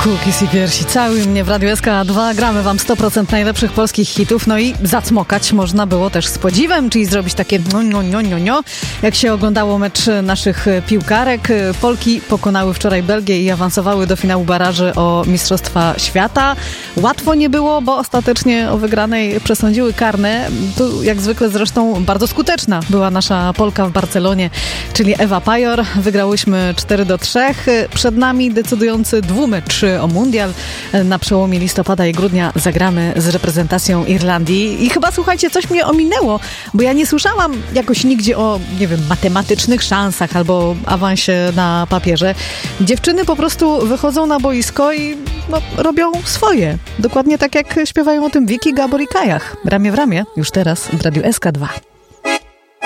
Kukis i piersi. Cały mnie w Radiu SK2. Gramy wam 100% najlepszych polskich hitów. No i zacmokać można było też z podziwem, czyli zrobić takie jak się oglądało mecz naszych piłkarek. Polki pokonały wczoraj Belgię i awansowały do finału baraży o Mistrzostwa Świata. Łatwo nie było, bo ostatecznie o wygranej przesądziły karne. Tu jak zwykle zresztą bardzo skuteczna była nasza Polka w Barcelonie, czyli Ewa Pajor. Wygrałyśmy 4-3. Przed nami decydujący dwumecz o mundial. Na przełomie listopada i grudnia zagramy z reprezentacją Irlandii. I chyba, słuchajcie, coś mnie ominęło, bo ja nie słyszałam jakoś nigdzie o, nie wiem, matematycznych szansach albo awansie na papierze. Dziewczyny po prostu wychodzą na boisko i robią swoje. Dokładnie tak jak śpiewają o tym Wiki, Gabor i Kajach. Ramię w ramię, już teraz w Radiu SK2.